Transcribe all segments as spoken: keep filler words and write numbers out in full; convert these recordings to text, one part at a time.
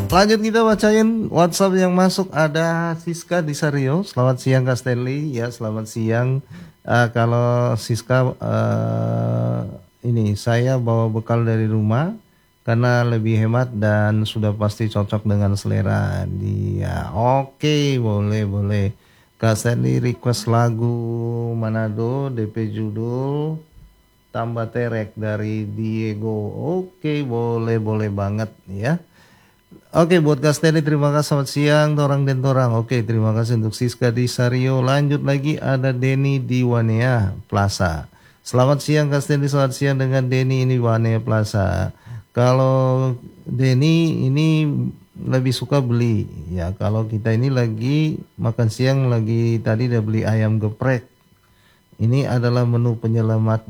Lanjut kita bacain WhatsApp yang masuk. Ada Siska di Sario. Selamat siang Kak Stanley. Ya, selamat siang. Uh, kalau Siska uh, ini saya bawa bekal dari rumah karena lebih hemat dan sudah pasti cocok dengan selera dia. Oke, boleh boleh. Kak Stanley request lagu Manado, D P judul Tambah Terek dari Diego. Oke, boleh boleh banget ya. Oke, buat Kak Stanley terima kasih, selamat siang Torang dan Torang. Oke, terima kasih untuk Siska di Sario. Lanjut lagi ada Denny di Wanea Plaza. Selamat siang Kak Stanley, selamat siang dengan Denny ini Wanea Plaza. Kalau Denny ini lebih suka beli ya, kalau kita ini lagi makan siang lagi tadi udah beli ayam geprek. Ini adalah menu penyelamat.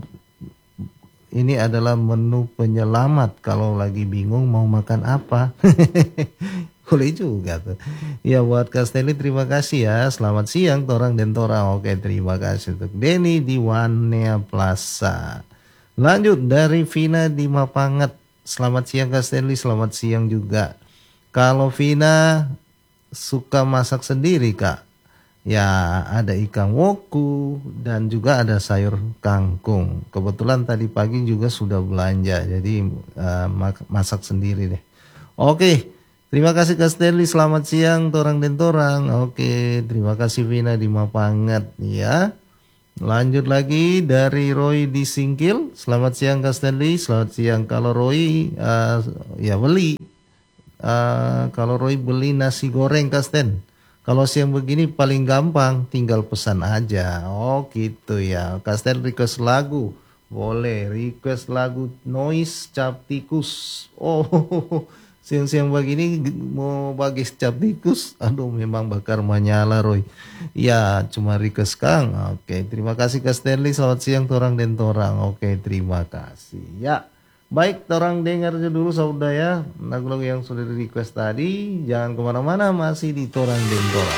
Ini adalah menu penyelamat kalau lagi bingung mau makan apa. Boleh juga tuh. Ya buat Kak Stanley terima kasih ya. Selamat siang Torang dan Torang. Oke, terima kasih untuk Denny di Wanea Plaza. Lanjut dari Vina di Mapanget. Selamat siang Kak Stanley, selamat siang juga. Kalau Vina suka masak sendiri Kak, ya ada ikan woku dan juga ada sayur kangkung. Kebetulan tadi pagi juga sudah belanja, jadi uh, masak sendiri deh. Oke, terima kasih Kak Stanley, selamat siang Torang dan Torang. Oke, terima kasih Vina di Mapanget ya. Lanjut lagi dari Roy di Singkil. Selamat siang Kak Stanley, selamat siang. Kalau Roy uh, ya beli uh, kalau Roy beli nasi goreng Kak Stan. Kalau siang begini paling gampang tinggal pesan aja. Oh gitu ya. Kak Stan request lagu. Boleh request lagu Noise Cap Tikus. Oh siang-siang begini mau bagi cap tikus. Aduh memang bakar menyala Roy. Ya cuma request Kang. Oke terima kasih Kak Stanley. Selamat siang Torang dan Torang. Oke terima kasih. Ya baik, Torang dengar dulu saudara ya lagu-lagu yang sudah di request tadi. Jangan kemana-mana, masih di Torang dan Torang.